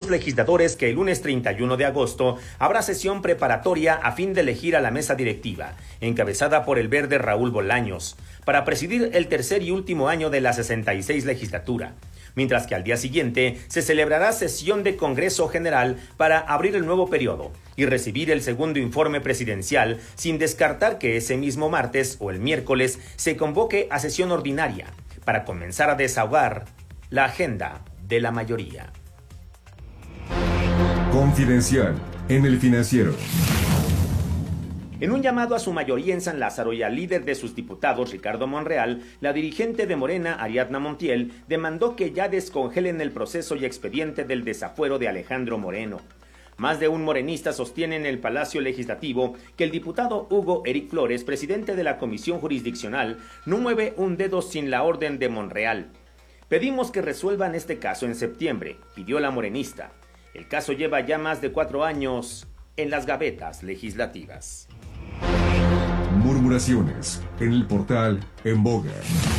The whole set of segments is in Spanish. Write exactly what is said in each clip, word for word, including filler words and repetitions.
los legisladores que el lunes treinta y uno de agosto habrá sesión preparatoria a fin de elegir a la mesa directiva, encabezada por el verde Raúl Bolaños, para presidir el tercer y último año de la sesenta y seis legislatura, mientras que al día siguiente se celebrará sesión de Congreso General para abrir el nuevo periodo y recibir el segundo informe presidencial, sin descartar que ese mismo martes o el miércoles se convoque a sesión ordinaria para comenzar a desahogar la agenda de la mayoría. Confidencial en El Financiero. En un llamado a su mayoría en San Lázaro y al líder de sus diputados, Ricardo Monreal, la dirigente de Morena, Ariadna Montiel, demandó que ya descongelen el proceso y expediente del desafuero de Alejandro Moreno. Más de un morenista sostiene en el Palacio Legislativo que el diputado Hugo Eric Flores, presidente de la Comisión Jurisdiccional, no mueve un dedo sin la orden de Monreal. Pedimos que resuelvan este caso en septiembre, pidió la morenista. El caso lleva ya más de cuatro años en las gavetas legislativas. Murmuraciones en el portal En Boga.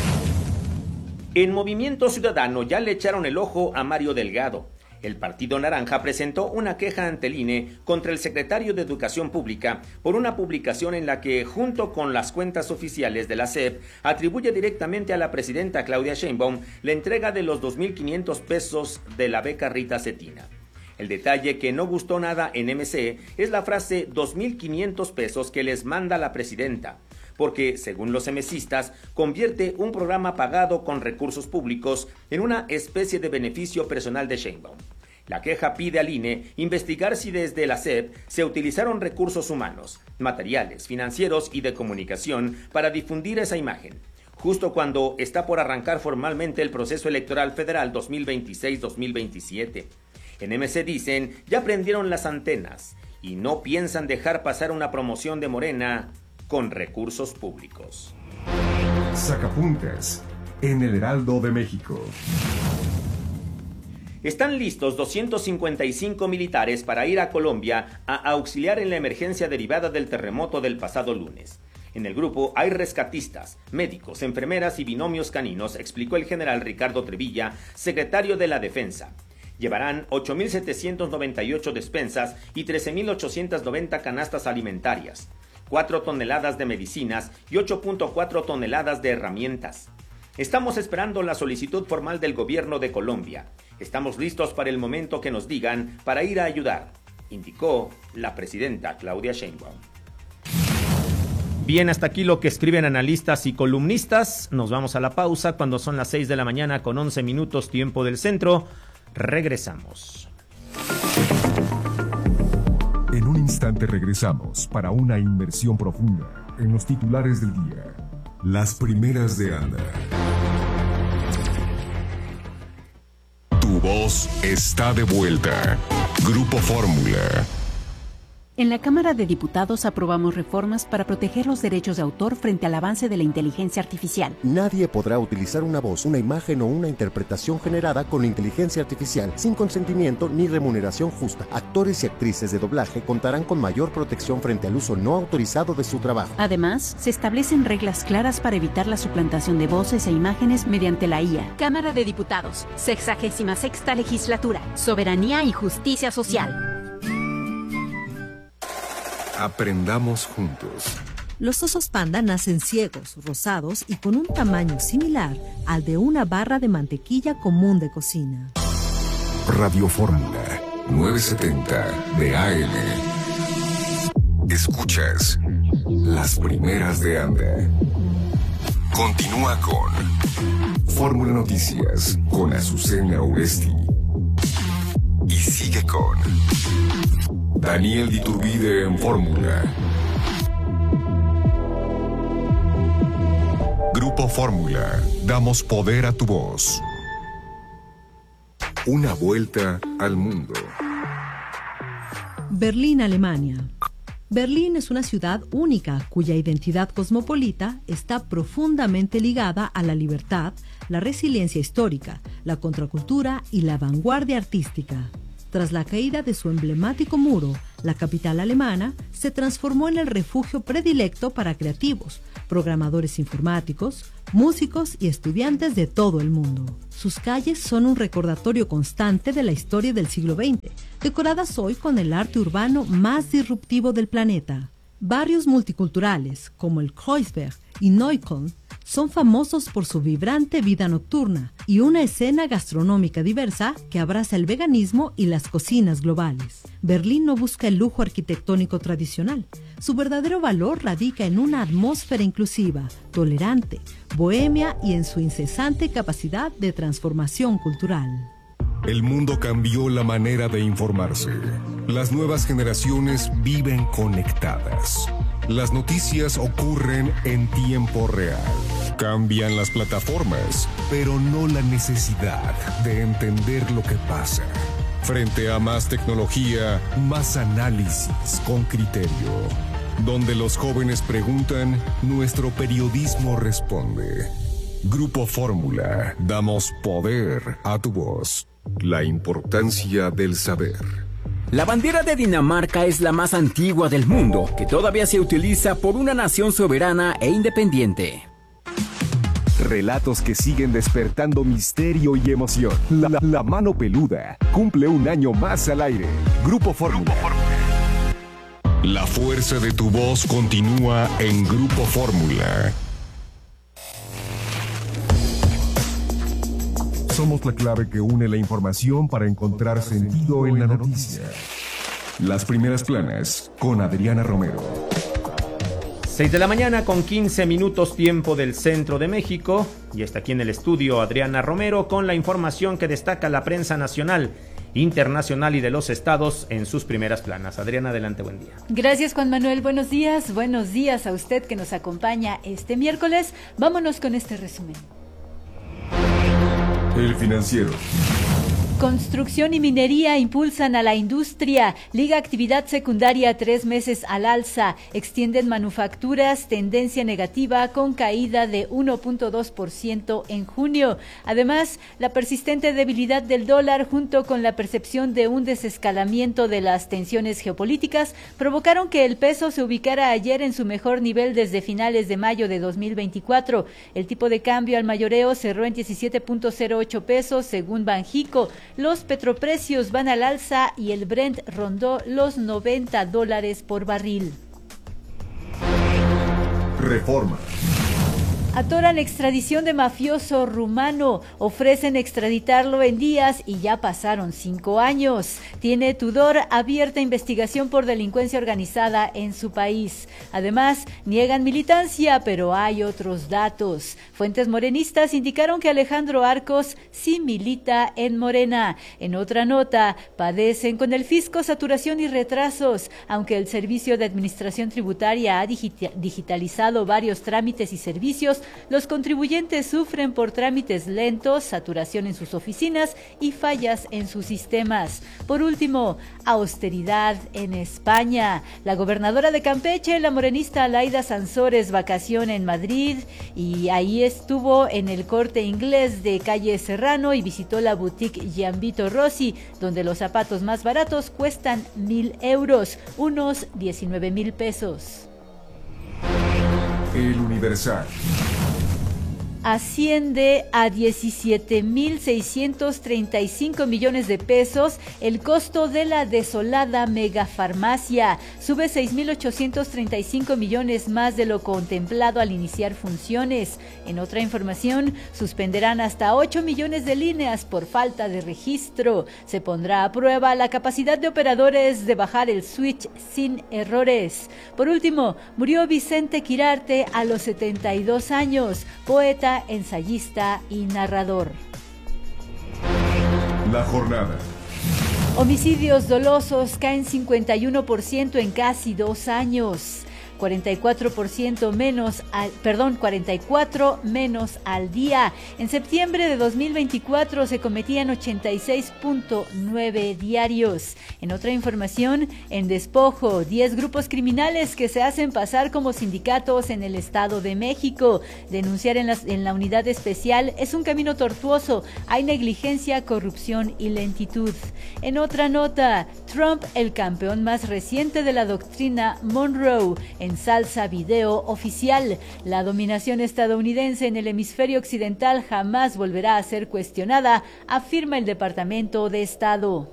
En Movimiento Ciudadano ya le echaron el ojo a Mario Delgado. El Partido Naranja presentó una queja ante el I N E contra el secretario de Educación Pública por una publicación en la que, junto con las cuentas oficiales de la S E P, atribuye directamente a la presidenta Claudia Sheinbaum la entrega de los dos mil quinientos pesos de la beca Rita Cetina. El detalle que no gustó nada en M C es la frase dos mil quinientos pesos que les manda la presidenta, porque, según los emesistas, convierte un programa pagado con recursos públicos en una especie de beneficio personal de Sheinbaum. La queja pide al I N E investigar si desde la S E P se utilizaron recursos humanos, materiales, financieros y de comunicación para difundir esa imagen, justo cuando está por arrancar formalmente el proceso electoral federal dos mil veintiséis dos mil veintisiete. En M C dicen, ya prendieron las antenas y no piensan dejar pasar una promoción de Morena con recursos públicos. Sacapuntas en el Heraldo de México. Están listos doscientos cincuenta y cinco militares para ir a Colombia a auxiliar en la emergencia derivada del terremoto del pasado lunes. En el grupo hay rescatistas, médicos, enfermeras y binomios caninos, explicó el general Ricardo Trevilla, secretario de la Defensa. Llevarán ocho mil setecientas noventa y ocho despensas y trece mil ochocientas noventa canastas alimentarias, cuatro toneladas de medicinas y ocho punto cuatro toneladas de herramientas. Estamos esperando la solicitud formal del gobierno de Colombia. Estamos listos para el momento que nos digan para ir a ayudar, indicó la presidenta Claudia Sheinbaum. Bien, hasta aquí lo que escriben analistas y columnistas. Nos vamos a la pausa cuando son las seis de la mañana con once minutos tiempo del centro. Regresamos. En un instante regresamos para una inmersión profunda en los titulares del día. Las primeras de Anda. Tu voz está de vuelta. Grupo Fórmula. En la Cámara de Diputados aprobamos reformas para proteger los derechos de autor frente al avance de la inteligencia artificial. Nadie podrá utilizar una voz, una imagen o una interpretación generada con inteligencia artificial sin consentimiento ni remuneración justa. Actores y actrices de doblaje contarán con mayor protección frente al uso no autorizado de su trabajo. Además, se establecen reglas claras para evitar la suplantación de voces e imágenes mediante la I A. Cámara de Diputados, sexagésima sexta legislatura, soberanía y justicia social. Aprendamos juntos. Los osos panda nacen ciegos, rosados y con un tamaño similar al de una barra de mantequilla común de cocina. Radio Fórmula novecientos setenta de A M. Escuchas las primeras de Anda. Continúa con Fórmula Noticias con Azucena Uresti. Y sigue con Daniel Diturbide en Fórmula. Grupo Fórmula, damos poder a tu voz. Una vuelta al mundo. Berlín, Alemania. Berlín es una ciudad única cuya identidad cosmopolita está profundamente ligada a la libertad, la resiliencia histórica, la contracultura y la vanguardia artística. Tras la caída de su emblemático muro, La capital alemana se transformó en el refugio predilecto para creativos, programadores informáticos, músicos y estudiantes de todo el mundo. Sus calles son un recordatorio constante de la historia del siglo veinte, decoradas hoy con el arte urbano más disruptivo del planeta. Barrios multiculturales como el Kreuzberg y Neukölln son famosos por su vibrante vida nocturna y una escena gastronómica diversa que abraza el veganismo y las cocinas globales. Berlín no busca el lujo arquitectónico tradicional. Su verdadero valor radica en una atmósfera inclusiva, tolerante, bohemia y en su incesante capacidad de transformación cultural. El mundo cambió la manera de informarse. Las nuevas generaciones viven conectadas. Las noticias ocurren en tiempo real. Cambian las plataformas, pero no la necesidad de entender lo que pasa. Frente a más tecnología, más análisis con criterio. Donde los jóvenes preguntan, nuestro periodismo responde. Grupo Fórmula, damos poder a tu voz. La importancia del saber. La bandera de Dinamarca es la más antigua del mundo, que todavía se utiliza por una nación soberana e independiente. Relatos que siguen despertando misterio y emoción. La, la, la mano peluda cumple un año más al aire. Grupo Fórmula. La fuerza de tu voz continúa en Grupo Fórmula. Somos la clave que une la información para encontrar sentido en la noticia. Las primeras planas con Adriana Romero. seis de la mañana con quince minutos tiempo del centro de México. Y está aquí en el estudio Adriana Romero con la información que destaca la prensa nacional, internacional y de los estados en sus primeras planas. Adriana, adelante, buen día. Gracias, Juan Manuel, buenos días. Buenos días a usted que nos acompaña este miércoles. Vámonos con este resumen. El Financiero. Construcción y minería impulsan a la industria. Liga actividad secundaria tres meses al alza. Extienden manufacturas, tendencia negativa con caída de uno punto dos por ciento en junio. Además, la persistente debilidad del dólar junto con la percepción de un desescalamiento de las tensiones geopolíticas provocaron que el peso se ubicara ayer en su mejor nivel desde finales de mayo de dos mil veinticuatro. El tipo de cambio al mayoreo cerró en diecisiete punto cero ocho pesos según Banjico. Los petroprecios van al alza y el Brent rondó los noventa dólares por barril. Reforma. Atoran extradición de mafioso rumano, ofrecen extraditarlo en días y ya pasaron cinco años. Tiene Tudor abierta investigación por delincuencia organizada en su país. Además, niegan militancia, pero hay otros datos. Fuentes morenistas indicaron que Alejandro Arcos sí milita en Morena. En otra nota, padecen con el fisco saturación y retrasos, aunque el Servicio de Administración Tributaria ha digita- digitalizado varios trámites y servicios. Los contribuyentes sufren por trámites lentos, saturación en sus oficinas y fallas en sus sistemas. Por último, austeridad en España. La gobernadora de Campeche, la morenista Laida Sansores, vacación en Madrid y ahí estuvo en el Corte Inglés de calle Serrano y visitó la boutique Gianvito Rossi, donde los zapatos más baratos cuestan mil euros, unos diecinueve mil pesos. El Universal. Asciende a diecisiete mil seiscientos treinta y cinco millones de pesos el costo de la desolada megafarmacia. Sube seis mil ochocientos treinta y cinco millones más de lo contemplado al iniciar funciones. En otra información, suspenderán hasta ocho millones de líneas por falta de registro. Se pondrá a prueba la capacidad de operadores de bajar el switch sin errores. Por último, murió Vicente Quirarte a los setenta y dos años, poeta, ensayista y narrador. La jornada. Homicidios dolosos caen cincuenta y uno por ciento en casi dos años. cuarenta y cuatro por ciento menos al, perdón, cuarenta y cuatro menos al día. En septiembre de dos mil veinticuatro se cometían ochenta y seis punto nueve diarios. En otra información, en despojo, diez grupos criminales que se hacen pasar como sindicatos en el Estado de México. Denunciar en, las, en la unidad especial es un camino tortuoso. Hay negligencia, corrupción y lentitud. En otra nota, Trump, el campeón más reciente de la doctrina Monroe en salsa video oficial. La dominación estadounidense en el hemisferio occidental jamás volverá a ser cuestionada, afirma el Departamento de Estado.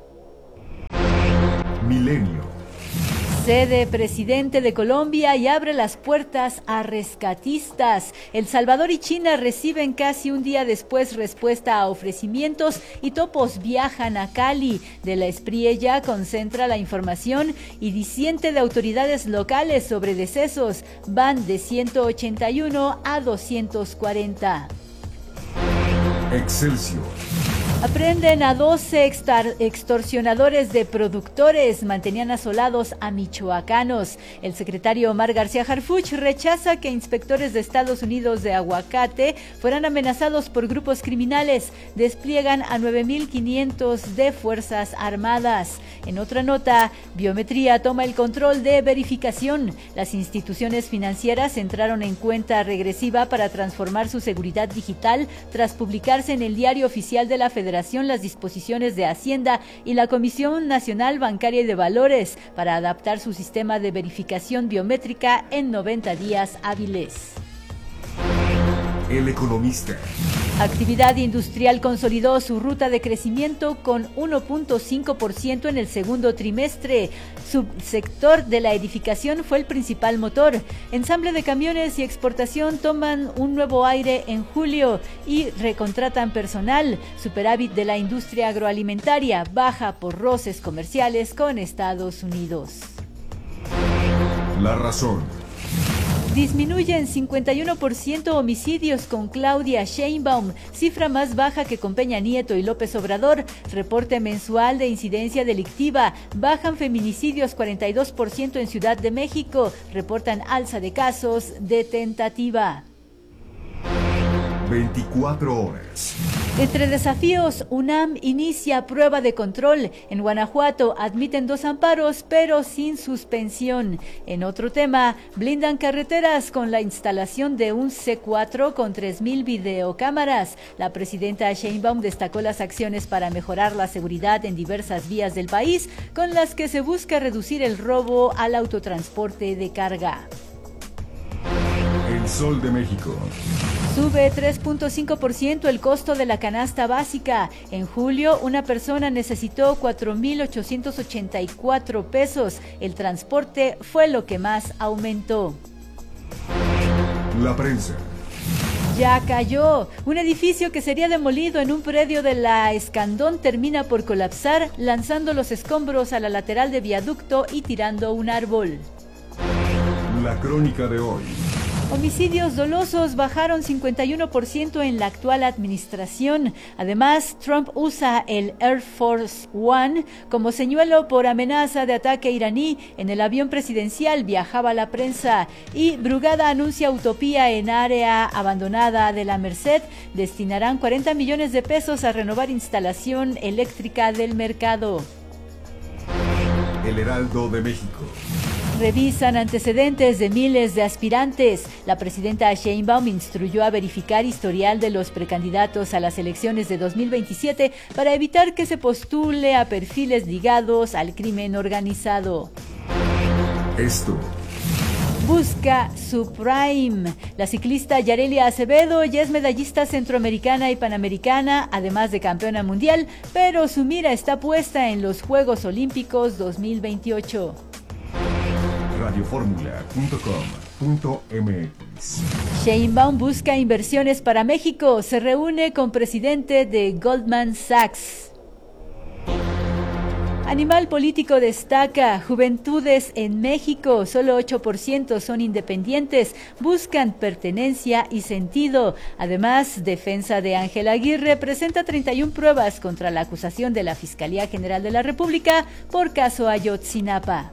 Milenio. Cede presidente de Colombia y abre las puertas a rescatistas. El Salvador y China reciben casi un día después respuesta a ofrecimientos y topos viajan a Cali. De la Espriella concentra la información y disiente de autoridades locales sobre decesos. Van de ciento ochenta y uno a doscientos cuarenta. Excelsior. Aprenden a doce extorsionadores de productores, mantenían asolados a michoacanos. El secretario Omar García Harfuch rechaza que inspectores de Estados Unidos de aguacate fueran amenazados por grupos criminales. Despliegan a nueve mil quinientos de Fuerzas Armadas. En otra nota, Biometría toma el control de verificación. Las instituciones financieras entraron en cuenta regresiva para transformar su seguridad digital tras publicarse en el Diario Oficial de la Federación las disposiciones de Hacienda y la Comisión Nacional Bancaria y de Valores para adaptar su sistema de verificación biométrica en noventa días hábiles. El Economista. Actividad industrial consolidó su ruta de crecimiento con uno punto cinco por ciento en el segundo trimestre. Subsector de la edificación fue el principal motor. Ensamble de camiones y exportación toman un nuevo aire en julio y recontratan personal. Superávit de la industria agroalimentaria baja por roces comerciales con Estados Unidos. La Razón. Disminuyen cincuenta y uno por ciento homicidios con Claudia Sheinbaum, cifra más baja que con Peña Nieto y López Obrador. Reporte mensual de incidencia delictiva. Bajan feminicidios cuarenta y dos por ciento en Ciudad de México. Reportan alza de casos de tentativa. veinticuatro horas. Entre desafíos, UNAM inicia prueba de control. En Guanajuato admiten dos amparos, pero sin suspensión. En otro tema, blindan carreteras con la instalación de un C cuatro con tres mil videocámaras. La presidenta Sheinbaum destacó las acciones para mejorar la seguridad en diversas vías del país, con las que se busca reducir el robo al autotransporte de carga. El Sol de México. Sube tres punto cinco por ciento el costo de la canasta básica. En julio, una persona necesitó cuatro mil ochocientos ochenta y cuatro pesos. El transporte fue lo que más aumentó. La Prensa. Ya cayó. Un edificio que sería demolido en un predio de la Escandón termina por colapsar, lanzando los escombros a la lateral de viaducto y tirando un árbol. La Crónica de hoy. Homicidios dolosos bajaron cincuenta y uno por ciento en la actual administración. Además, Trump usa el Air Force One como señuelo por amenaza de ataque iraní. En el avión presidencial viajaba la prensa. Y Brugada anuncia utopía en área abandonada de la Merced. Destinarán cuarenta millones de pesos a renovar instalación eléctrica del mercado. El Heraldo de México. Revisan antecedentes de miles de aspirantes. La presidenta Sheinbaum instruyó a verificar historial de los precandidatos a las elecciones de dos mil veintisiete para evitar que se postule a perfiles ligados al crimen organizado. Esto. Busca su prime. La ciclista Yarelia Acevedo ya es medallista centroamericana y panamericana, además de campeona mundial, pero su mira está puesta en los Juegos Olímpicos dos mil veintiocho. radioformula punto com punto m x. Sheinbaum busca inversiones para México. Se reúne con presidente de Goldman Sachs. Animal Político destaca, juventudes en México, solo ocho por ciento son independientes, buscan pertenencia y sentido. Además, defensa de Ángel Aguirre presenta treinta y una pruebas contra la acusación de la Fiscalía General de la República por caso Ayotzinapa.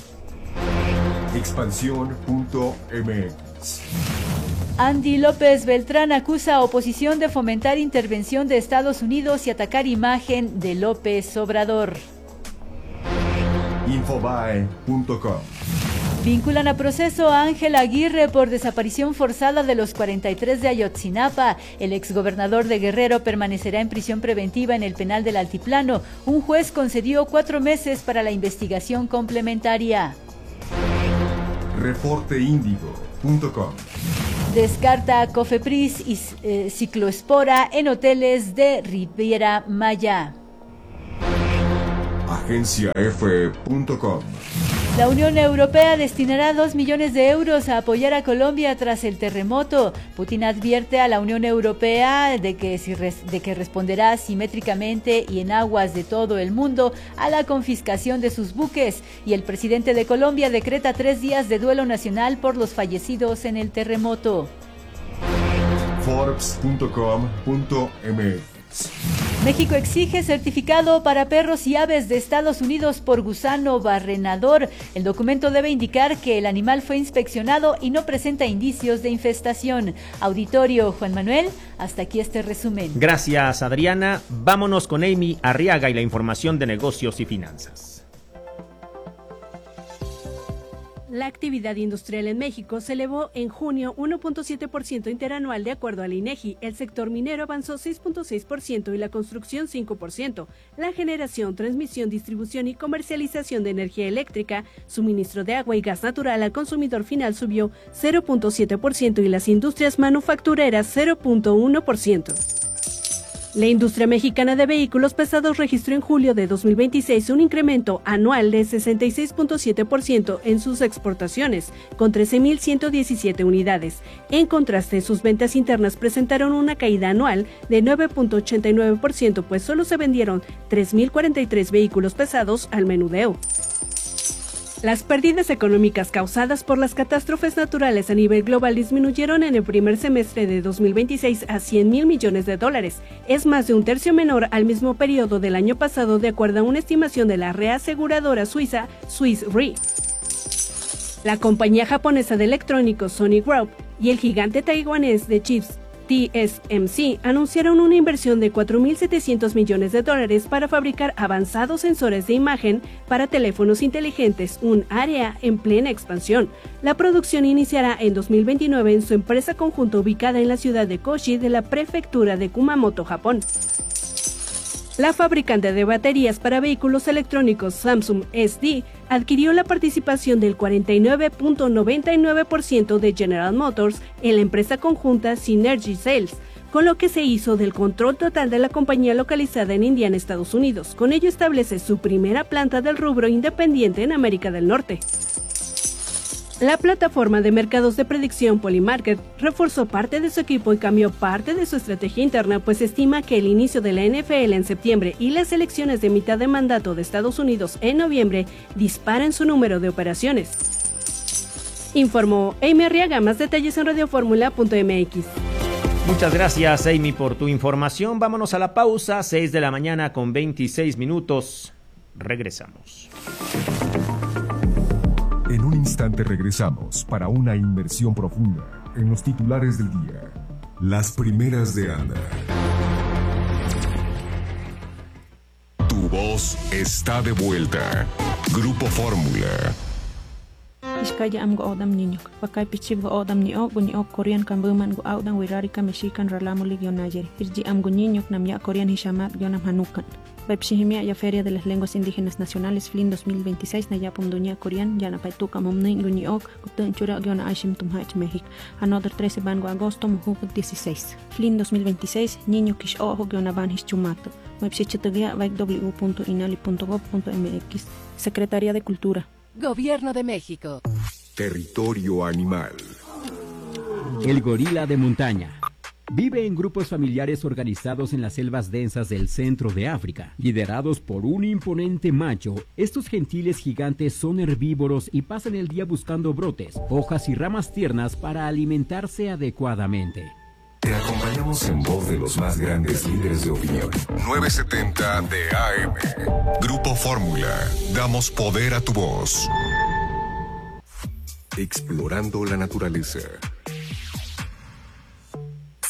Expansión punto m x. Andy López Beltrán acusa a oposición de fomentar intervención de Estados Unidos y atacar imagen de López Obrador. Infobae punto com. Vinculan a proceso a Ángel Aguirre por desaparición forzada de los cuarenta y tres de Ayotzinapa. El exgobernador de Guerrero permanecerá en prisión preventiva en el penal del Altiplano. Un juez concedió cuatro meses para la investigación complementaria. reporte índigo punto com. Descarta Cofepris y eh, cicloespora en hoteles de Riviera Maya. agencia efe punto com. La Unión Europea destinará dos millones de euros a apoyar a Colombia tras el terremoto. Putin advierte a la Unión Europea de que, si res, de que responderá simétricamente y en aguas de todo el mundo a la confiscación de sus buques. Y el presidente de Colombia decreta tres días de duelo nacional por los fallecidos en el terremoto. forbes punto com punto eme equis. México exige certificado para perros y aves de Estados Unidos por gusano barrenador. El documento debe indicar que el animal fue inspeccionado y no presenta indicios de infestación. Auditorio Juan Manuel, hasta aquí este resumen. Gracias, Adriana. Vámonos con Amy Arriaga y la información de negocios y finanzas. La actividad industrial en México se elevó en junio uno punto siete por ciento interanual de acuerdo al INEGI. El sector minero avanzó seis punto seis por ciento y la construcción cinco por ciento. La generación, transmisión, distribución y comercialización de energía eléctrica, suministro de agua y gas natural al consumidor final subió cero punto siete por ciento y las industrias manufactureras cero punto uno por ciento. La industria mexicana de vehículos pesados registró en julio de dos mil veintiséis un incremento anual de sesenta y seis punto siete por ciento en sus exportaciones, con trece mil ciento diecisiete unidades. En contraste, sus ventas internas presentaron una caída anual de nueve punto ochenta y nueve por ciento, pues solo se vendieron tres mil cuarenta y tres vehículos pesados al menudeo. Las pérdidas económicas causadas por las catástrofes naturales a nivel global disminuyeron en el primer semestre de dos mil veintiséis a cien mil millones de dólares. Es más de un tercio menor al mismo periodo del año pasado, de acuerdo a una estimación de la reaseguradora suiza Swiss Re. La compañía japonesa de electrónicos Sony Group y el gigante taiwanés de chips T S M C anunciaron una inversión de cuatro mil setecientos millones de dólares para fabricar avanzados sensores de imagen para teléfonos inteligentes, un área en plena expansión. La producción iniciará en dos mil veintinueve en su empresa conjunta ubicada en la ciudad de Kochi de la prefectura de Kumamoto, Japón. La fabricante de baterías para vehículos electrónicos Samsung S D adquirió la participación del cuarenta y nueve punto noventa y nueve por ciento de General Motors en la empresa conjunta Synergy Sales, con lo que se hizo del control total de la compañía localizada en Indiana, Estados Unidos. Con ello establece su primera planta del rubro independiente en América del Norte. La plataforma de mercados de predicción Polymarket reforzó parte de su equipo y cambió parte de su estrategia interna, pues estima que el inicio de la N F L en septiembre y las elecciones de mitad de mandato de Estados Unidos en noviembre disparen su número de operaciones. Informó Amy Arriaga. Más detalles en radioformula punto eme equis. Muchas gracias, Amy, por tu información. Vámonos a la pausa, seis de la mañana con veintiséis minutos. Regresamos. En un instante regresamos para una inmersión profunda en los titulares del día. Las primeras de Ana. Tu voz está de vuelta. Grupo Fórmula. Iskaya am go odam niño. Pakai pichib go odam ni o guni o Korean kan buman go audan wirari ka mexican ralamu ligio nayer. Irji am go niño nam ya Korean hishamat gionam hanukan. Baipsihimia ya Feria de las Lenguas Indígenas Nacionales F L I N dos mil veintiséis na yapum dunia Korean yana paituka momnin guni ok kutun chura giona aishim tumhach México. Another trece bango agosto mujuk dieciséis. F L I N dos mil veintiséis niño kish ojo giona ban hischumato. Baipsichitagia vaik w punto inali punto gov punto mx. Secretaría de Cultura. Gobierno de México. Territorio animal. El gorila de montaña. Vive en grupos familiares organizados en las selvas densas del centro de África. Liderados por un imponente macho, estos gentiles gigantes son herbívoros y pasan el día buscando brotes, hojas y ramas tiernas para alimentarse adecuadamente. Te acompañamos en voz de los más grandes líderes de opinión. novecientos setenta de A M. Grupo Fórmula. Damos poder a tu voz. Explorando la naturaleza.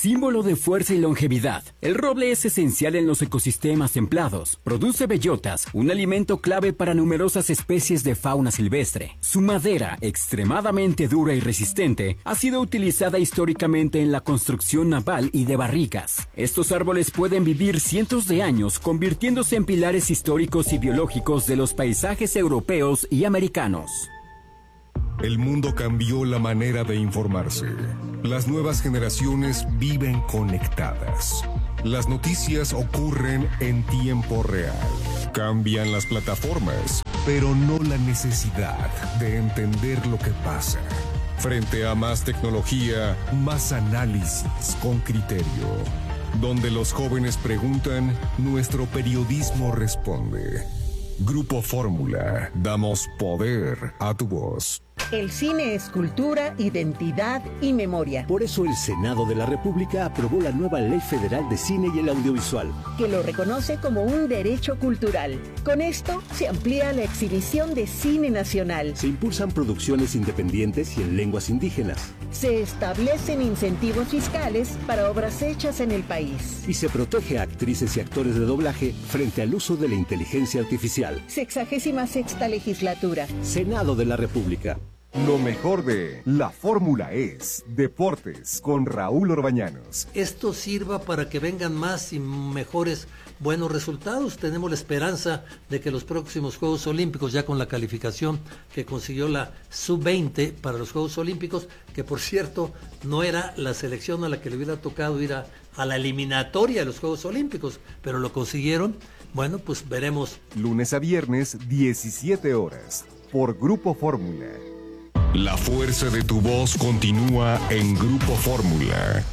Símbolo de fuerza y longevidad, el roble es esencial en los ecosistemas templados. Produce bellotas, un alimento clave para numerosas especies de fauna silvestre. Su madera, extremadamente dura y resistente, ha sido utilizada históricamente en la construcción naval y de barricas. Estos árboles pueden vivir cientos de años, convirtiéndose en pilares históricos y biológicos de los paisajes europeos y americanos. El mundo cambió la manera de informarse. Las nuevas generaciones viven conectadas. Las noticias ocurren en tiempo real. Cambian las plataformas, pero no la necesidad de entender lo que pasa. Frente a más tecnología, más análisis con criterio. Donde los jóvenes preguntan, nuestro periodismo responde. Grupo Fórmula, damos poder a tu voz. El cine es cultura, identidad y memoria. Por eso el Senado de la República aprobó la nueva Ley Federal de Cine y el Audiovisual, que lo reconoce como un derecho cultural. Con esto se amplía la exhibición de cine nacional. Se impulsan producciones independientes y en lenguas indígenas. Se establecen incentivos fiscales para obras hechas en el país. Y se protege a actrices y actores de doblaje frente al uso de la inteligencia artificial. Sexagésima sexta legislatura. Senado de la República. Lo mejor de La Fórmula es Deportes con Raúl Orbañanos. Esto sirva para que vengan más y mejores buenos resultados. Tenemos la esperanza de que los próximos Juegos Olímpicos, ya con la calificación que consiguió la sub veinte para los Juegos Olímpicos, que por cierto no era la selección a la que le hubiera tocado ir a, a la eliminatoria de los Juegos Olímpicos, pero lo consiguieron. Bueno, pues veremos. Lunes a viernes, diecisiete horas, por Grupo Fórmula. La fuerza de tu voz continúa en Grupo Fórmula.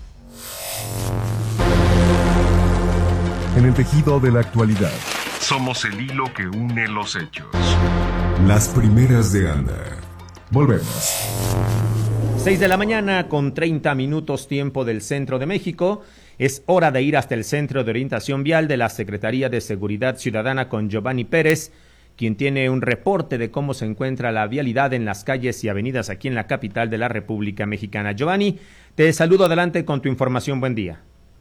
En el tejido de la actualidad. Somos el hilo que une los hechos. Las primeras de Anda. Volvemos. seis de la mañana con treinta minutos tiempo del centro de México. Es hora de ir hasta el Centro de Orientación Vial de la Secretaría de Seguridad Ciudadana con Giovanni Pérez, quien tiene un reporte de cómo se encuentra la vialidad en las calles y avenidas aquí en la capital de la República Mexicana. Giovanni, te saludo, adelante con tu información. Buen día.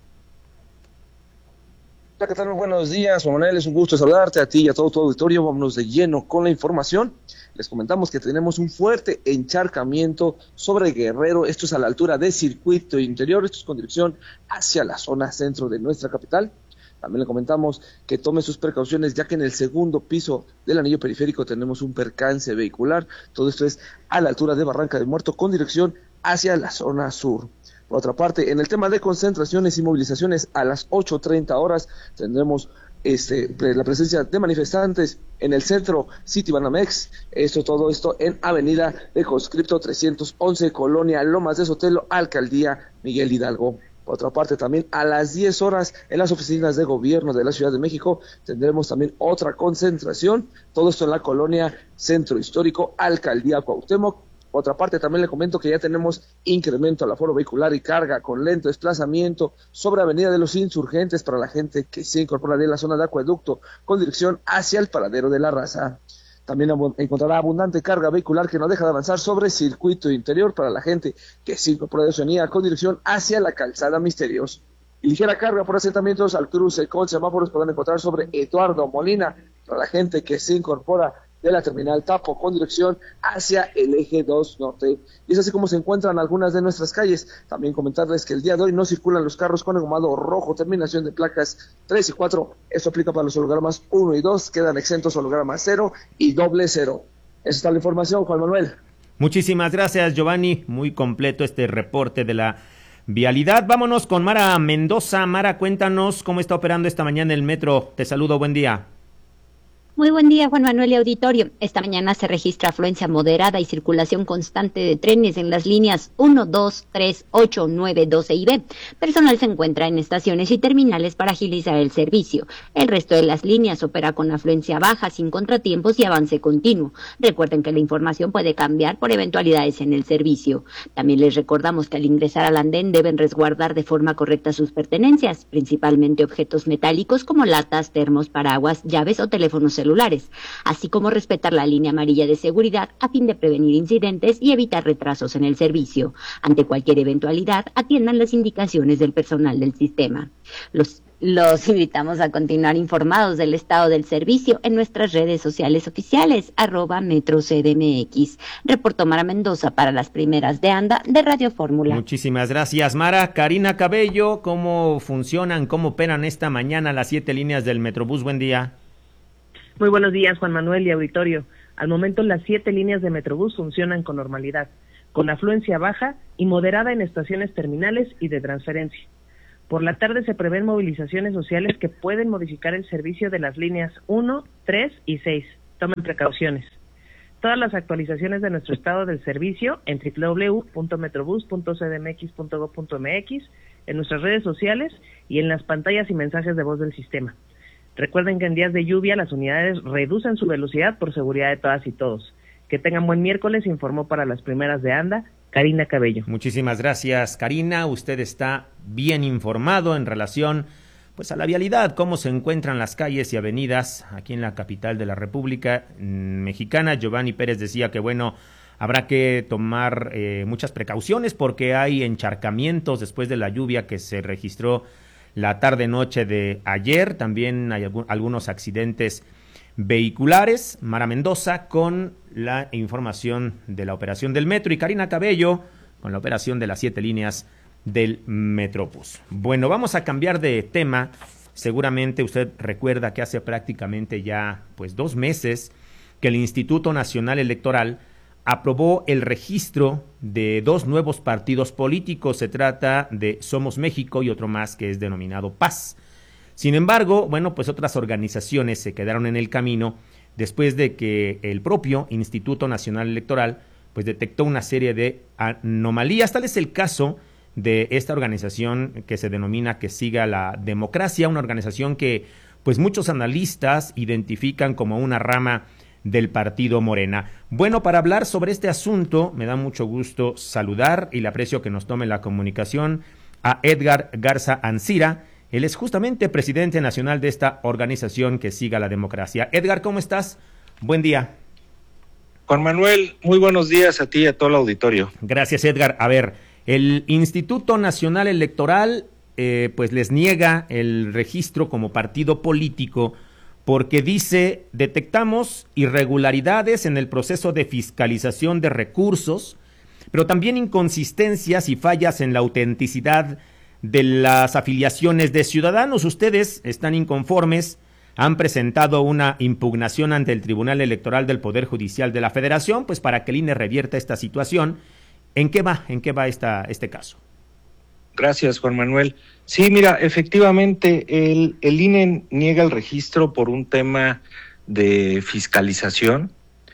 Hola, ¿qué tal? Muy buenos días, Juan Manuel, es un gusto saludarte a ti y a todo tu auditorio. Vámonos de lleno con la información. Les comentamos que tenemos un fuerte encharcamiento sobre Guerrero, esto es a la altura de Circuito Interior, esto es con dirección hacia la zona centro de nuestra capital. También le comentamos que tome sus precauciones, ya que en el segundo piso del anillo periférico tenemos un percance vehicular. Todo esto es a la altura de Barranca del Muerto, con dirección hacia la zona sur. Por otra parte, en el tema de concentraciones y movilizaciones, a las ocho treinta horas tendremos este, la presencia de manifestantes en el centro City Banamex. Esto, todo esto en Avenida de Conscripto trescientos once, Colonia Lomas de Sotelo, Alcaldía Miguel Hidalgo. Por otra parte, también a las diez horas en las oficinas de gobierno de la Ciudad de México tendremos también otra concentración, todo esto en la colonia Centro Histórico, Alcaldía Cuauhtémoc. Por otra parte, también le comento que ya tenemos incremento al aforo vehicular y carga con lento desplazamiento sobre Avenida de los Insurgentes para la gente que se incorpora de la zona de Acueducto con dirección hacia el Paradero de la Raza. También encontrará abundante carga vehicular que no deja de avanzar sobre Circuito Interior para la gente que se incorpora de Oceanía con dirección hacia la Calzada Misterios. Y ligera carga por asentamientos al cruce con semáforos podrán encontrar sobre Eduardo Molina para la gente que se incorpora de la terminal Tapo con dirección hacia el eje dos norte. Y es así como se encuentran algunas de nuestras calles. También comentarles que el día de hoy no circulan los carros con engomado rojo, terminación de placas tres y cuatro. Esto aplica para los hologramas uno y dos, quedan exentos hologramas cero y doble cero. Esa está la información, Juan Manuel. Muchísimas gracias, Giovanni. Muy completo este reporte de la vialidad. Vámonos con Mara Mendoza. Mara, cuéntanos cómo está operando esta mañana el metro. Te saludo, buen día. Muy buen día, Juan Manuel y auditorio. Esta mañana se registra afluencia moderada y circulación constante de trenes en las líneas uno, dos, tres, ocho, nueve, doce y B. Personal se encuentra en estaciones y terminales para agilizar el servicio. El resto de las líneas opera con afluencia baja, sin contratiempos y avance continuo. Recuerden que la información puede cambiar por eventualidades en el servicio. También les recordamos que al ingresar al andén deben resguardar de forma correcta sus pertenencias, principalmente objetos metálicos como latas, termos, paraguas, llaves o teléfonos celulares. celulares, así como respetar la línea amarilla de seguridad a fin de prevenir incidentes y evitar retrasos en el servicio. Ante cualquier eventualidad, atiendan las indicaciones del personal del sistema. Los Los invitamos a continuar informados del estado del servicio en nuestras redes sociales oficiales, arroba Metro C D M X. Reportó Mara Mendoza para las primeras de ANDA de Radio Fórmula. Muchísimas gracias, Mara. Karina Cabello, ¿cómo funcionan, cómo operan esta mañana las siete líneas del Metrobús? Buen día. Muy buenos días, Juan Manuel y auditorio. Al momento las siete líneas de Metrobús funcionan con normalidad, con afluencia baja y moderada en estaciones terminales y de transferencia. Por la tarde se prevén movilizaciones sociales que pueden modificar el servicio de las líneas uno, tres y seis. Tomen precauciones. Todas las actualizaciones de nuestro estado del servicio en doble u doble u doble u punto metrobús punto c d m x punto gob punto m x, en nuestras redes sociales y en las pantallas y mensajes de voz del sistema. Recuerden que en días de lluvia las unidades reducen su velocidad por seguridad de todas y todos. Que tengan buen miércoles, informó para las primeras de ANDA Karina Cabello. Muchísimas gracias, Karina. Usted está bien informado en relación pues a la vialidad, cómo se encuentran las calles y avenidas aquí en la capital de la República Mexicana. Giovanni Pérez decía que bueno, habrá que tomar eh, muchas precauciones porque hay encharcamientos después de la lluvia que se registró la tarde-noche de ayer. También hay algún, algunos accidentes vehiculares. Mara Mendoza con la información de la operación del metro y Karina Cabello con la operación de las siete líneas del Metrobús. Bueno, vamos a cambiar de tema. Seguramente usted recuerda que hace prácticamente ya pues dos meses que el Instituto Nacional Electoral aprobó el registro de dos nuevos partidos políticos. Se trata de Somos México y otro más que es denominado Paz. Sin embargo, bueno, pues otras organizaciones se quedaron en el camino después de que el propio Instituto Nacional Electoral pues detectó una serie de anomalías. Tal es el caso de esta organización que se denomina Que Siga la Democracia, una organización que pues muchos analistas identifican como una rama del partido Morena. Bueno, para hablar sobre este asunto, me da mucho gusto saludar y le aprecio que nos tome la comunicación a Edgar Garza Ancira. Él es justamente presidente nacional de esta organización Que Siga la Democracia. Edgar, ¿cómo estás? Buen día. Juan Manuel, muy buenos días a ti y a todo el auditorio. Gracias, Edgar. A ver, el Instituto Nacional Electoral eh, pues les niega el registro como partido político porque dice, detectamos irregularidades en el proceso de fiscalización de recursos, pero también inconsistencias y fallas en la autenticidad de las afiliaciones de ciudadanos. Ustedes están inconformes, han presentado una impugnación ante el Tribunal Electoral del Poder Judicial de la Federación, pues para que el I N E revierta esta situación. ¿En qué va? ¿En qué va esta, este caso? Gracias, Juan Manuel. Sí, mira, efectivamente, el, el I N E niega el registro por un tema de fiscalización,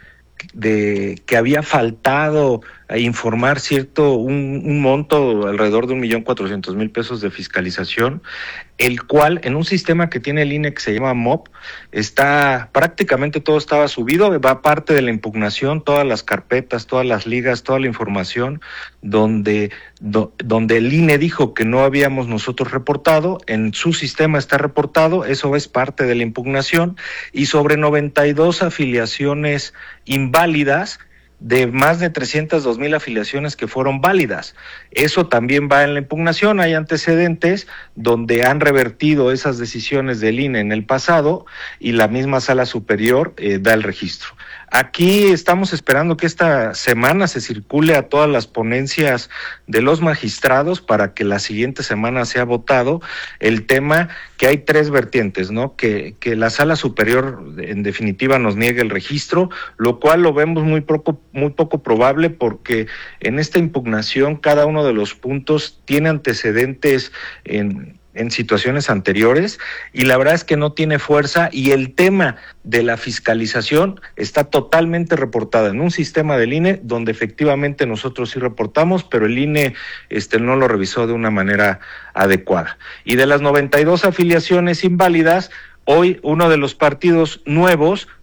de que había faltado a informar cierto un, un monto alrededor de un millón cuatrocientos mil pesos de fiscalización, el cual en un sistema que tiene el I N E que se llama M O P, está prácticamente todo estaba subido, va parte de la impugnación, todas las carpetas, todas las ligas, toda la información, donde, do, donde el I N E dijo que no habíamos nosotros reportado, en su sistema está reportado, eso es parte de la impugnación, y sobre noventa y dos afiliaciones inválidas, de más de trescientas dos mil afiliaciones que fueron válidas. Eso también va en la impugnación. Hay antecedentes donde han revertido esas decisiones del I N E en el pasado y la misma Sala Superior eh, da el registro. Aquí estamos esperando que esta semana se circule a todas las ponencias de los magistrados para que la siguiente semana sea votado el tema, que hay tres vertientes, ¿no? Que, que la Sala Superior en definitiva nos niegue el registro, lo cual lo vemos muy poco, muy poco probable porque en esta impugnación cada uno de los puntos tiene antecedentes en en situaciones anteriores y la verdad es que no tiene fuerza, y el tema de la fiscalización está totalmente reportada en un sistema del I N E donde efectivamente nosotros sí reportamos, pero el I N E este, no lo revisó de una manera adecuada. Y de las noventa y dos afiliaciones inválidas, hoy uno de los partidos nuevos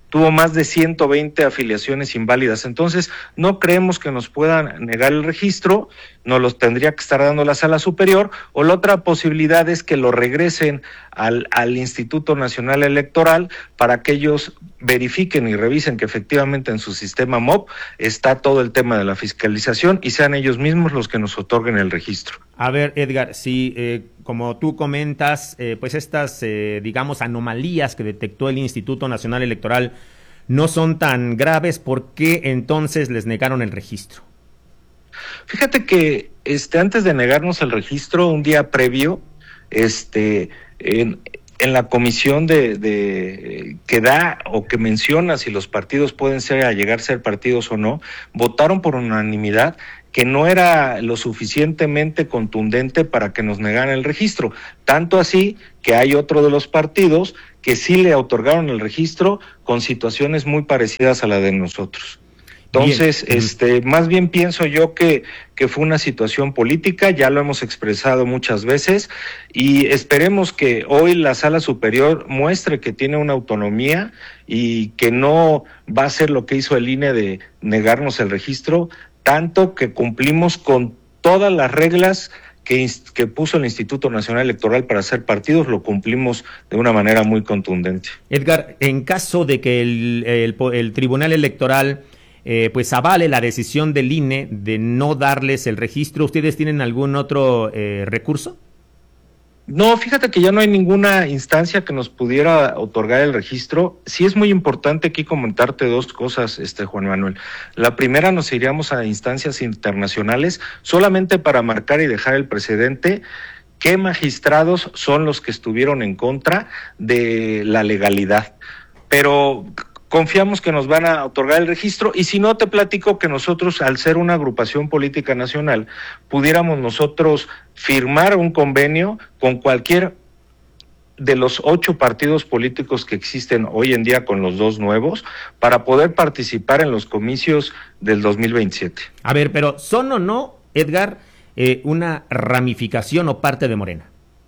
tuvo más de ciento veinte afiliaciones inválidas. Entonces, no creemos que nos puedan negar el registro, nos los tendría que estar dando la Sala Superior, o la otra posibilidad es que lo regresen al, al Instituto Nacional Electoral para que ellos verifiquen y revisen que efectivamente en su sistema M O P está todo el tema de la fiscalización y sean ellos mismos los que nos otorguen el registro. A ver, Edgar, si eh, como tú comentas, eh, pues estas, eh, digamos, anomalías que detectó el Instituto Nacional Electoral no son tan graves, ¿por qué entonces les negaron el registro? Fíjate que este antes de negarnos el registro, un día previo, este en, en la comisión de, de que da o que menciona si los partidos pueden ser a llegar a ser partidos o no, votaron por unanimidad que no era lo suficientemente contundente para que nos negaran el registro, tanto así que hay otro de los partidos que sí le otorgaron el registro con situaciones muy parecidas a la de nosotros. Entonces, bien. este, más bien pienso yo que, que fue una situación política, ya lo hemos expresado muchas veces, y esperemos que hoy la Sala Superior muestre que tiene una autonomía y que no va a ser lo que hizo el I N E de negarnos el registro, tanto que cumplimos con todas las reglas que, que puso el Instituto Nacional Electoral para hacer partidos, lo cumplimos de una manera muy contundente. Edgar, en caso de que el, el, el Tribunal Electoral eh, pues avale la decisión del I N E de no darles el registro, ¿ustedes tienen algún otro eh, recurso? No, fíjate que ya no hay ninguna instancia que nos pudiera otorgar el registro. Sí es muy importante aquí comentarte dos cosas, este Juan Manuel. La primera, nos iríamos a instancias internacionales solamente para marcar y dejar el precedente qué magistrados son los que estuvieron en contra de la legalidad. Pero confiamos que nos van a otorgar el registro, y si no, te platico que nosotros, al ser una agrupación política nacional, pudiéramos nosotros firmar un convenio con cualquier de los ocho partidos políticos que existen hoy en día, con los dos nuevos, para poder participar en los comicios del dos mil veintisiete. A ver, pero ¿son o no, Edgar, eh, una ramificación o parte de Morena?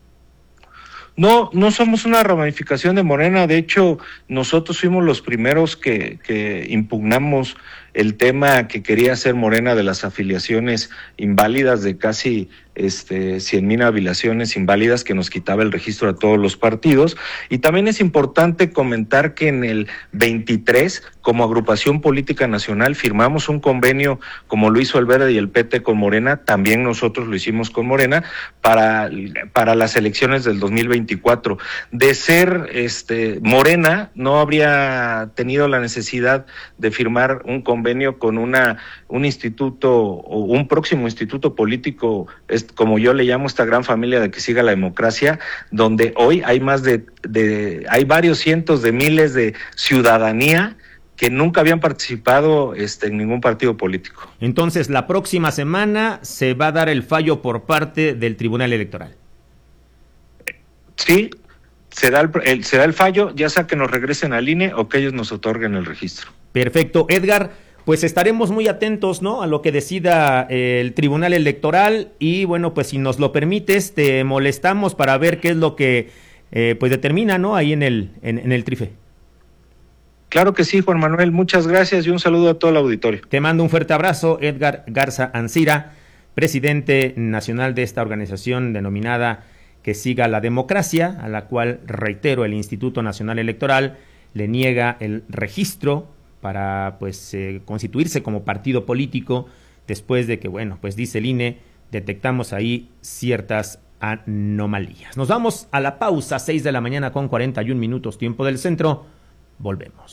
No, no somos una ramificación de Morena. De hecho, nosotros fuimos los primeros que, que impugnamos el tema que quería hacer Morena de las afiliaciones inválidas, de casi este cien mil afiliaciones inválidas que nos quitaba el registro a todos los partidos. Y también es importante comentar que en el veintitrés, como agrupación política nacional, firmamos un convenio, como lo hizo el Verde y el P T con Morena, también nosotros lo hicimos con Morena, para, para las elecciones del dos mil veinticuatro. De ser este Morena, no habría tenido la necesidad de firmar un convenio con una un instituto o un próximo instituto político, como yo le llamo, esta gran familia de Que Siga la Democracia, donde hoy hay más de, de hay varios cientos de miles de ciudadanía que nunca habían participado este, en ningún partido político. Entonces, la próxima semana se va a dar el fallo por parte del Tribunal Electoral. Sí, se da el, el, se da el fallo, ya sea que nos regresen al I N E o que ellos nos otorguen el registro. Perfecto. Edgar, pues estaremos muy atentos, ¿no?, a lo que decida eh, el Tribunal Electoral, y bueno, pues si nos lo permites, te molestamos para ver qué es lo que eh, pues determina, ¿no?, ahí en el, en, en el Trife. Claro que sí, Juan Manuel, muchas gracias y un saludo a todo el auditorio. Te mando un fuerte abrazo, Edgar Garza Ancira, presidente nacional de esta organización denominada Que Siga la Democracia, a la cual, reitero, el Instituto Nacional Electoral le niega el registro para pues eh, constituirse como partido político, después de que, bueno, pues dice el I N E, detectamos ahí ciertas anomalías. Nos vamos a la pausa, seis de la mañana con cuarenta y un minutos, tiempo del centro. Volvemos.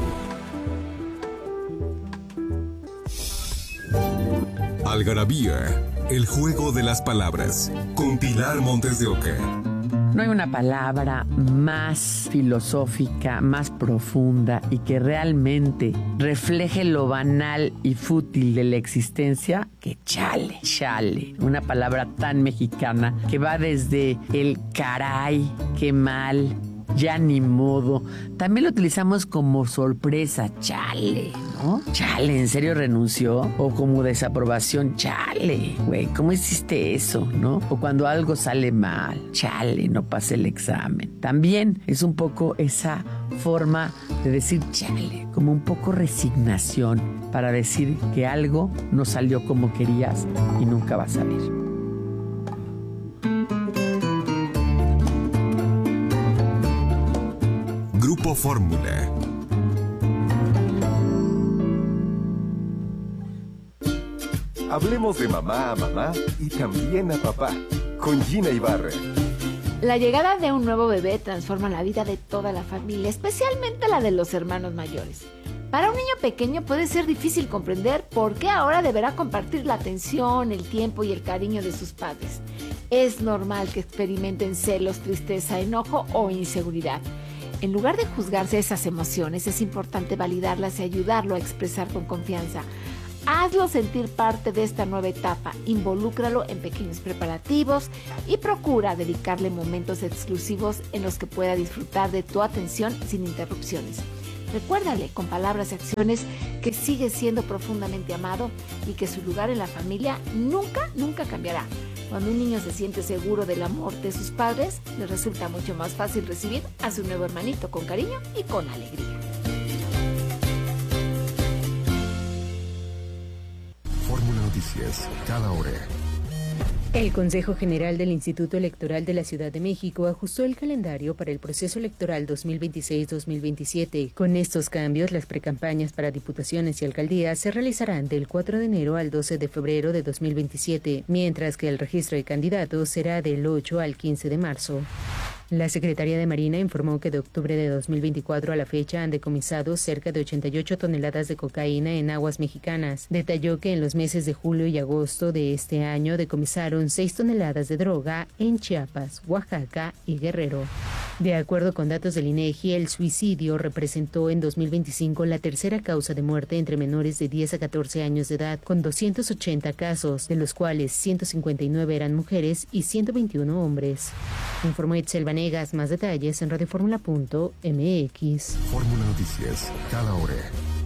Algarabía, el juego de las palabras, con Pilar Montes de Oca. No hay una palabra más filosófica, más profunda y que realmente refleje lo banal y fútil de la existencia que chale, chale. Una palabra tan mexicana que va desde el caray, qué mal, ya ni modo. También lo utilizamos como sorpresa, chale, ¿no? Chale, ¿en serio renunció? O como desaprobación, chale, güey, ¿cómo hiciste eso, no? O cuando algo sale mal, chale, no pasé el examen. También es un poco esa forma de decir chale, como un poco resignación para decir que algo no salió como querías y nunca va a salir. Grupo Fórmula. Hablemos de mamá a mamá y también a papá, con Gina Ibarra. La llegada de un nuevo bebé transforma la vida de toda la familia, especialmente la de los hermanos mayores. Para un niño pequeño puede ser difícil comprender por qué ahora deberá compartir la atención, el tiempo y el cariño de sus padres. Es normal que experimenten celos, tristeza, enojo o inseguridad. En lugar de juzgarse esas emociones, es importante validarlas y ayudarlo a expresar con confianza. Hazlo sentir parte de esta nueva etapa, involúcralo en pequeños preparativos y procura dedicarle momentos exclusivos en los que pueda disfrutar de tu atención sin interrupciones. Recuérdale con palabras y acciones que sigue siendo profundamente amado y que su lugar en la familia nunca, nunca cambiará. Cuando un niño se siente seguro del amor de sus padres, le resulta mucho más fácil recibir a su nuevo hermanito con cariño y con alegría. Fórmula Noticias, cada hora. El Consejo General del Instituto Electoral de la Ciudad de México ajustó el calendario para el proceso electoral dos mil veintiséis dos mil veintisiete. Con estos cambios, las precampañas para diputaciones y alcaldías se realizarán del cuatro de enero al doce de febrero de dos mil veintisiete, mientras que el registro de candidatos será del ocho al quince de marzo. La Secretaría de Marina informó que de octubre de dos mil veinticuatro a la fecha han decomisado cerca de ochenta y ocho toneladas de cocaína en aguas mexicanas. Detalló que en los meses de julio y agosto de este año decomisaron seis toneladas de droga en Chiapas, Oaxaca y Guerrero. De acuerdo con datos del INEGI, el suicidio representó en dos mil veinticinco la tercera causa de muerte entre menores de diez a catorce años de edad, con doscientos ochenta casos, de los cuales ciento cincuenta y nueve eran mujeres y ciento veintiuno hombres. Informó Itzel Vanegas. Más detalles en radioformula punto m x. Fórmula Noticias, cada hora.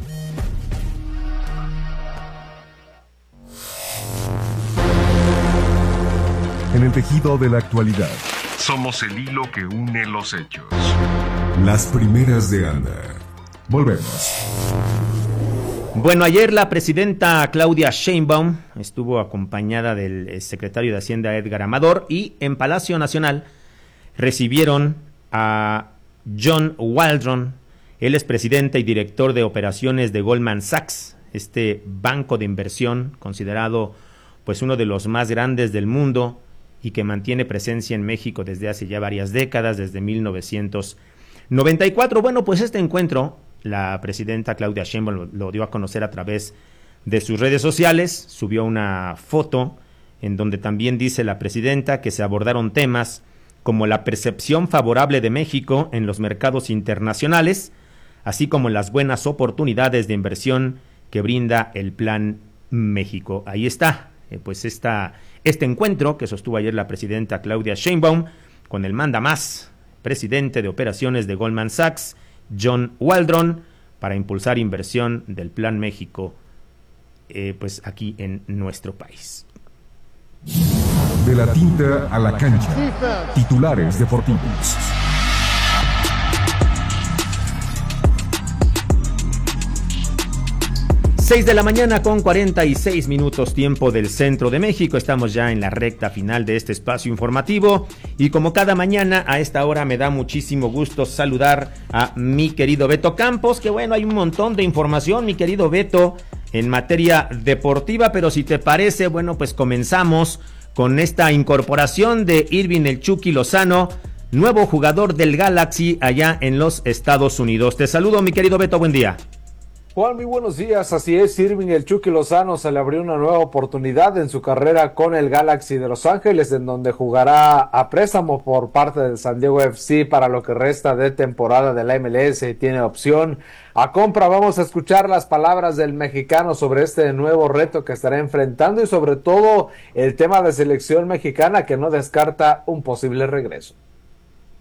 En el tejido de la actualidad, somos el hilo que une los hechos. Las primeras de Anda. Volvemos. Bueno, ayer la presidenta Claudia Sheinbaum estuvo acompañada del secretario de Hacienda Edgar Amador y en Palacio Nacional recibieron a John Waldron. Él es presidente y director de operaciones de Goldman Sachs, este banco de inversión considerado pues uno de los más grandes del mundo y que mantiene presencia en México desde hace ya varias décadas, desde mil novecientos noventa y cuatro. Bueno, pues este encuentro la presidenta Claudia Sheinbaum lo, lo dio a conocer a través de sus redes sociales, subió una foto en donde también dice la presidenta que se abordaron temas como la percepción favorable de México en los mercados internacionales, así como las buenas oportunidades de inversión que brinda el Plan México. Ahí está, eh, pues esta, este encuentro que sostuvo ayer la presidenta Claudia Sheinbaum con el mandamás, presidente de operaciones de Goldman Sachs, John Waldron, para impulsar inversión del Plan México, eh, pues aquí en nuestro país. De la tinta a la cancha. Titulares deportivos. seis de la mañana con cuarenta y seis minutos tiempo del centro de México. Estamos ya en la recta final de este espacio informativo y como cada mañana a esta hora me da muchísimo gusto saludar a mi querido Beto Campos, que bueno, hay un montón de información, mi querido Beto, en materia deportiva, pero si te parece, bueno, pues comenzamos con esta incorporación de Irving El Chucky Lozano, nuevo jugador del Galaxy allá en los Estados Unidos. Te saludo, mi querido Beto, buen día. Juan, muy buenos días. Así es, Irving El Chucky Lozano se le abrió una nueva oportunidad en su carrera con el Galaxy de Los Ángeles, en donde jugará a préstamo por parte del San Diego F C para lo que resta de temporada de la M L S y tiene opción a compra. Vamos a escuchar las palabras del mexicano sobre este nuevo reto que estará enfrentando y sobre todo el tema de selección mexicana, que no descarta un posible regreso.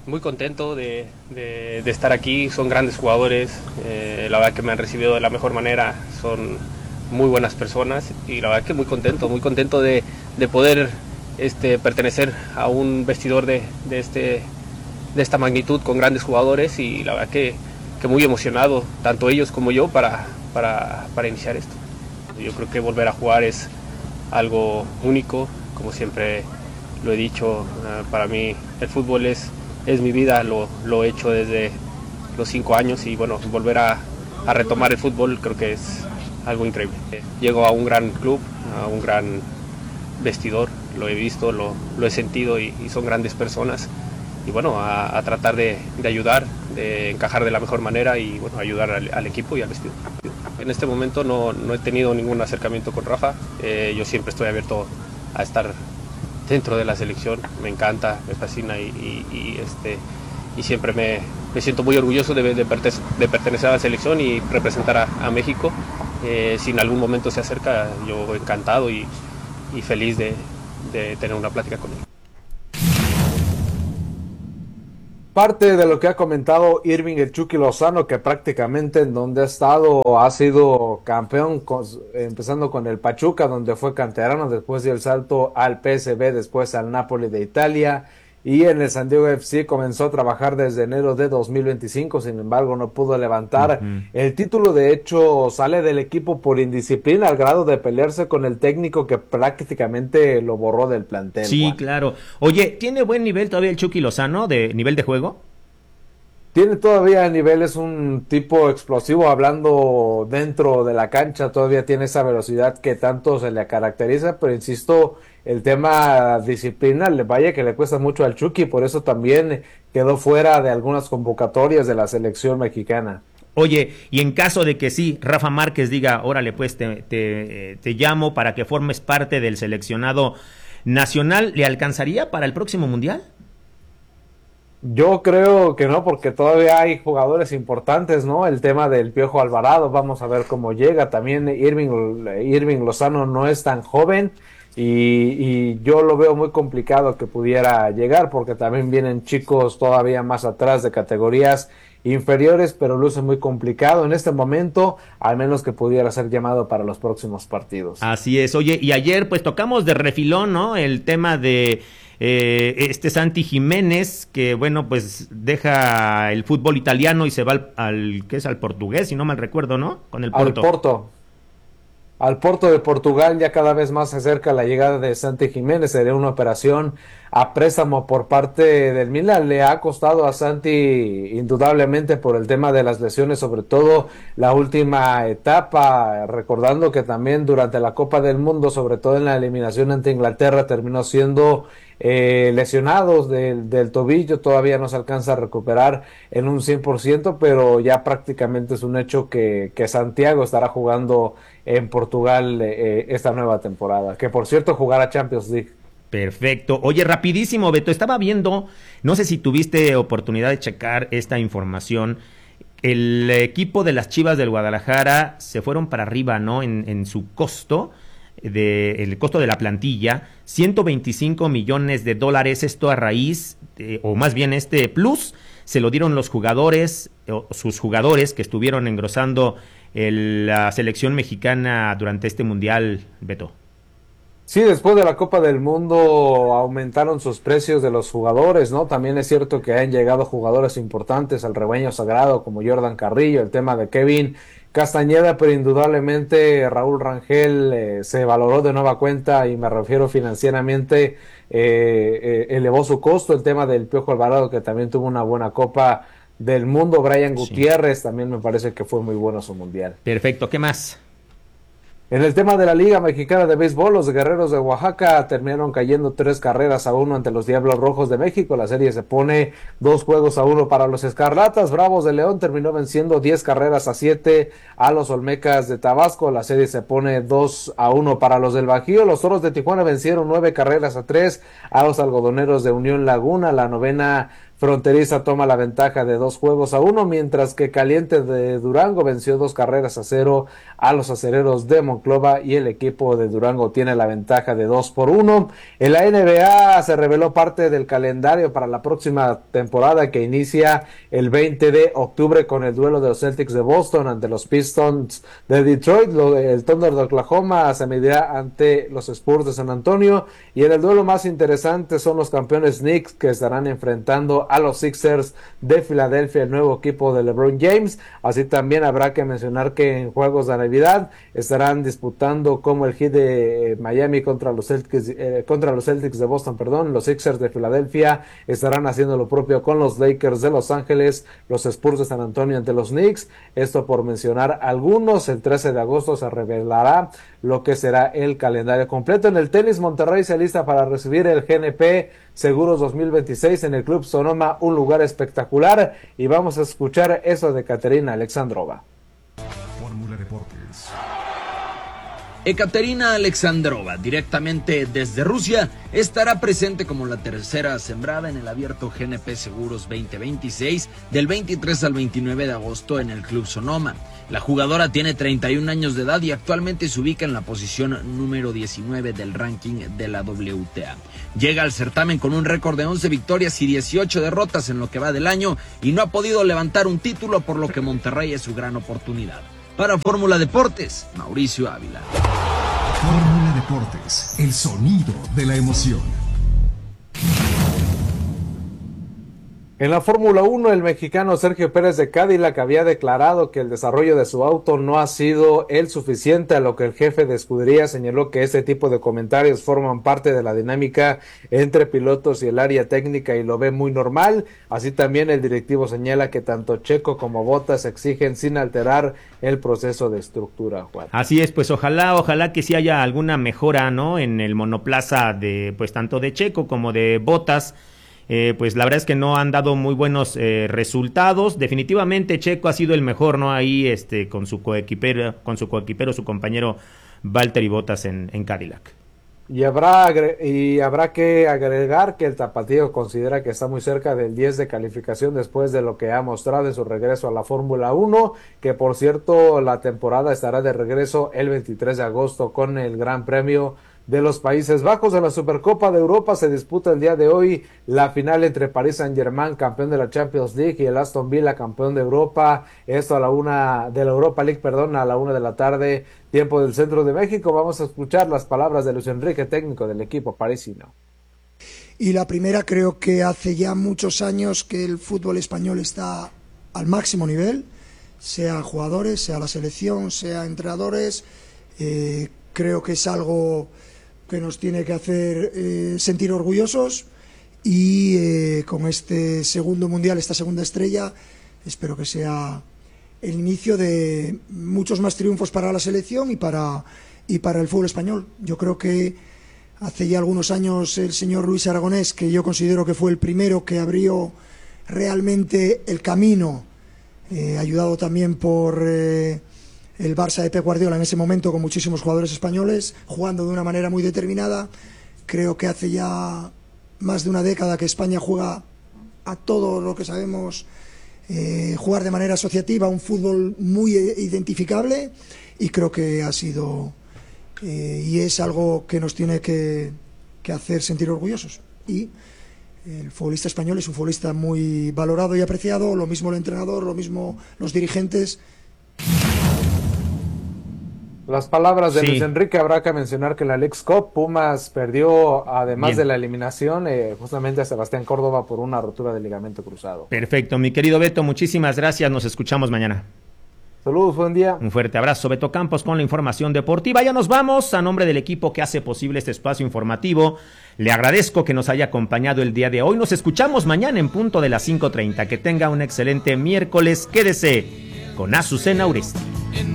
muy contento de, de, de estar aquí, son grandes jugadores, eh, la verdad que me han recibido de la mejor manera, son muy buenas personas y la verdad que muy contento, muy contento de, de poder este, pertenecer a un vestidor de, de, este, de esta magnitud con grandes jugadores y la verdad que, que muy emocionado, tanto ellos como yo, para, para, para iniciar esto. Yo creo que volver a jugar es algo único, como siempre lo he dicho, uh, para mí el fútbol es, es mi vida, lo, lo he hecho desde los cinco años y bueno, volver a, a retomar el fútbol creo que es algo increíble. Llego a un gran club, a un gran vestidor, lo he visto, lo, lo he sentido y, y son grandes personas y bueno, a, a tratar de, de ayudar, de encajar de la mejor manera y bueno, ayudar al, al equipo y al vestidor. En este momento no, no he tenido ningún acercamiento con Rafa, eh, yo siempre estoy abierto a estar dentro de la selección, me encanta, me fascina y, y, y, este, y siempre me, me siento muy orgulloso de, de, pertenecer, de pertenecer a la selección y representar a, a México. Eh, si en algún momento se acerca, yo encantado y, y feliz de, de tener una plática con él. Parte de lo que ha comentado Irving el Chucky Lozano, que prácticamente en donde ha estado ha sido campeón, con, empezando con el Pachuca, donde fue canterano, después dio el salto al P S V, después al Napoli de Italia, y en el San Diego F C comenzó a trabajar desde enero de dos mil veinticinco, sin embargo no pudo levantar uh-huh. el título. De hecho sale del equipo por indisciplina al grado de pelearse con el técnico que prácticamente lo borró del plantel. Sí, Juan. claro. Oye, ¿tiene buen nivel todavía el Chucky Lozano de nivel de juego? Tiene todavía nivel, es un tipo explosivo hablando dentro de la cancha, todavía tiene esa velocidad que tanto se le caracteriza, pero insisto, el tema disciplina, le vaya que le cuesta mucho al Chucky, por eso también quedó fuera de algunas convocatorias de la selección mexicana. Oye, y en caso de que sí, Rafa Márquez diga, órale pues te, te, te llamo para que formes parte del seleccionado nacional, ¿le alcanzaría para el próximo mundial? Yo creo que no, porque todavía hay jugadores importantes, ¿no? El tema del Piojo Alvarado, vamos a ver cómo llega. También Irving, Irving Lozano no es tan joven y, y yo lo veo muy complicado que pudiera llegar, porque también vienen chicos todavía más atrás de categorías inferiores, pero luce muy complicado en este momento, al menos que pudiera ser llamado para los próximos partidos. Así es. Oye, y ayer pues tocamos de refilón, ¿no? El tema de Eh, este Santi Jiménez, que bueno, pues deja el fútbol italiano y se va al, al ¿qué es? Al portugués, si no mal recuerdo, ¿no? Con el Porto. Al Porto. Al Porto de Portugal, ya cada vez más se acerca la llegada de Santi Jiménez. Sería una operación a préstamo por parte del Milan. Le ha costado a Santi indudablemente por el tema de las lesiones, sobre todo la última etapa, recordando que también durante la Copa del Mundo, sobre todo en la eliminación ante Inglaterra, terminó siendo Eh, lesionados del, del tobillo, todavía no se alcanza a recuperar en un cien por ciento, pero ya prácticamente es un hecho que, que Santiago estará jugando en Portugal eh, esta nueva temporada, que por cierto jugará Champions League. Perfecto. Oye, rapidísimo, Beto, estaba viendo, no sé si tuviste oportunidad de checar esta información, el equipo de las Chivas del Guadalajara se fueron para arriba, ¿no? En, en su costo, de, el costo de la plantilla, ciento veinticinco millones de dólares, esto a raíz, de, o más bien este plus, se lo dieron los jugadores, o sus jugadores que estuvieron engrosando el, la selección mexicana durante este mundial, Beto. Sí, después de la Copa del Mundo aumentaron sus precios de los jugadores, ¿no? También es cierto que han llegado jugadores importantes al rebaño sagrado como Jordan Carrillo, el tema de Kevin Castañeda, pero indudablemente Raúl Rangel eh, se valoró de nueva cuenta, y me refiero financieramente, eh, eh, elevó su costo. El tema del Piojo Alvarado, que también tuvo una buena Copa del Mundo. Brian Gutiérrez, sí, también me parece que fue muy bueno su mundial. Perfecto, ¿qué más? En el tema de la Liga Mexicana de Béisbol, los Guerreros de Oaxaca terminaron cayendo tres carreras a uno ante los Diablos Rojos de México. La serie se pone dos juegos a uno para los Escarlatas. Bravos de León terminó venciendo diez carreras a siete a los Olmecas de Tabasco. La serie se pone dos a uno para los del Bajío. Los Toros de Tijuana vencieron nueve carreras a tres a los Algodoneros de Unión Laguna. La novena Fronteriza toma la ventaja de dos juegos a uno, mientras que Caliente de Durango venció dos carreras a cero a los Acereros de Monclova y el equipo de Durango tiene la ventaja de dos por uno. En la N B A se reveló parte del calendario para la próxima temporada que inicia el veinte de octubre con el duelo de los Celtics de Boston ante los Pistons de Detroit. El Thunder de Oklahoma se medirá ante los Spurs de San Antonio y en el duelo más interesante son los campeones Knicks que estarán enfrentando a los Sixers de Filadelfia, el nuevo equipo de LeBron James. Así también habrá que mencionar que en juegos de Navidad estarán disputando como el Heat de Miami contra los Celtics, eh, contra los Celtics de Boston, perdón, los Sixers de Filadelfia estarán haciendo lo propio con los Lakers de Los Ángeles, los Spurs de San Antonio ante los Knicks. Esto por mencionar algunos. El trece de agosto se revelará lo que será el calendario completo. En el tenis, Monterrey se alista para recibir el G N P Seguros dos mil veintiséis en el Club Sonoma, un lugar espectacular, y vamos a escuchar eso de Caterina Alexandrova. Fórmula Deportes. Ekaterina Alexandrova, directamente desde Rusia, estará presente como la tercera sembrada en el abierto G N P Seguros veinte veintiséis del veintitrés al veintinueve de agosto en el Club Sonoma. La jugadora tiene treinta y un años de edad y actualmente se ubica en la posición número diecinueve del ranking de la W T A. Llega al certamen con un récord de once victorias y dieciocho derrotas en lo que va del año y no ha podido levantar un título, por lo que Monterrey es su gran oportunidad. Para Fórmula Deportes, Mauricio Ávila. Fórmula Deportes, el sonido de la emoción. En la Fórmula uno, el mexicano Sergio Pérez de Cadillac había declarado que el desarrollo de su auto no ha sido el suficiente, a lo que el jefe de escudería señaló que este tipo de comentarios forman parte de la dinámica entre pilotos y el área técnica y lo ve muy normal. Así también el directivo señala que tanto Checo como Bottas exigen sin alterar el proceso de estructura, Juan. Así es, pues ojalá, ojalá que sí haya alguna mejora, ¿no? En el monoplaza de, pues tanto de Checo como de Bottas. Eh, pues la verdad es que no han dado muy buenos eh, resultados. Definitivamente Checo ha sido el mejor, ¿no? Ahí este con su coequipero, con su coequipero, su compañero Valtteri Bottas en, en Cadillac. Y habrá y habrá que agregar que el tapatío considera que está muy cerca del diez de calificación después de lo que ha mostrado en su regreso a la Fórmula uno, que por cierto la temporada estará de regreso el veintitrés de agosto con el Gran Premio de los Países Bajos. En la Supercopa de Europa se disputa el día de hoy la final entre Paris Saint-Germain, campeón de la Champions League, y el Aston Villa, campeón de Europa. Esto a la una de la Europa League, perdón, a la una de la tarde, tiempo del centro de México. Vamos a escuchar las palabras de Luis Enrique, técnico del equipo parisino. Y la primera, creo que hace ya muchos años que el fútbol español está al máximo nivel, sea jugadores, sea la selección, sea entrenadores. Eh, creo que es algo que nos tiene que hacer eh, sentir orgullosos y eh, con este segundo mundial, esta segunda estrella, espero que sea el inicio de muchos más triunfos para la selección y para, y para el fútbol español. Yo creo que hace ya algunos años el señor Luis Aragonés, que yo considero que fue el primero que abrió realmente el camino, eh, ayudado también por eh, el Barça de Pep Guardiola en ese momento, con muchísimos jugadores españoles jugando de una manera muy determinada. Creo que hace ya más de una década que España juega a todo lo que sabemos eh, jugar de manera asociativa, un fútbol muy identificable, y creo que ha sido eh, y es algo que nos tiene que, que hacer sentir orgullosos. Y el futbolista español es un futbolista muy valorado y apreciado, lo mismo el entrenador, lo mismo los dirigentes. Las palabras de Sí. Luis Enrique. Habrá que mencionar que en la Leagues Cup Pumas perdió, además Bien. de la eliminación, eh, justamente a Sebastián Córdoba por una rotura de ligamento cruzado. Perfecto, mi querido Beto, muchísimas gracias, nos escuchamos mañana. Saludos, buen día. Un fuerte abrazo, Beto Campos, con la información deportiva. Ya nos vamos. A nombre del equipo que hace posible este espacio informativo, le agradezco que nos haya acompañado el día de hoy. Nos escuchamos mañana en punto de las cinco treinta. Que tenga un excelente miércoles. Quédese con Azucena Uresti.